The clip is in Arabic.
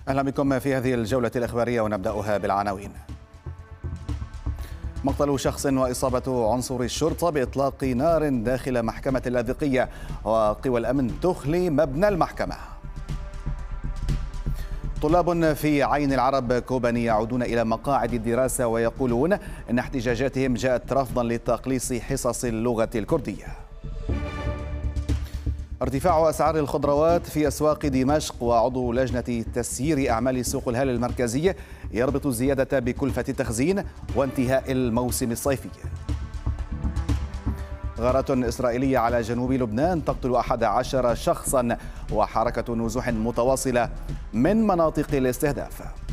أهلا بكم في هذه الجولة الإخبارية ونبدأها بالعناوين. مقتل شخص وإصابة عنصر الشرطة بإطلاق نار داخل محكمة اللاذقية، وقوى الأمن تخلي مبنى المحكمة. طلاب في عين العرب كوباني يعودون إلى مقاعد الدراسة ويقولون إن احتجاجاتهم جاءت رفضا لتقليص حصص اللغة الكردية. ارتفاع أسعار الخضروات في أسواق دمشق، وعضو لجنة تسيير أعمال سوق الهلال المركزية يربط الزيادة بكلفة التخزين وانتهاء الموسم الصيفي. غارة إسرائيلية على جنوب لبنان تقتل 11 شخصا، وحركة نزوح متواصلة من مناطق الاستهداف.